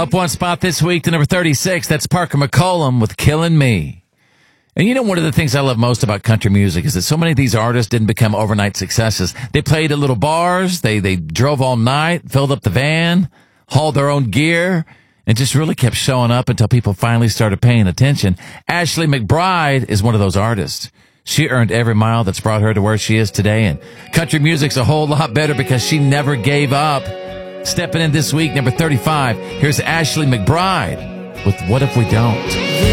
Up one spot this week to number 36. That's Parker McCollum with Killing Me. And you know, one of the things I love most about country music is that so many of these artists didn't become overnight successes. They played at little bars. They drove all night, filled up the van, hauled their own gear, and just really kept showing up until people finally started paying attention. Ashley McBryde is one of those artists. She earned every mile that's brought her to where she is today. And country music's a whole lot better because she never gave up. Stepping in this week, number 35, here's Ashley McBryde with What If We Don't?